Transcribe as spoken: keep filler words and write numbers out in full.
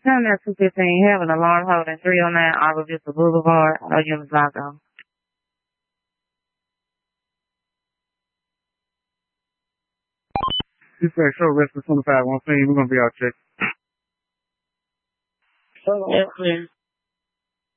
Time at two fifteen, have an alarm holding three oh nine Arbor Vista Boulevard, Oyamasako. Dispatch, show rest of twenty-five on scene. We're gonna be out check. So, clear.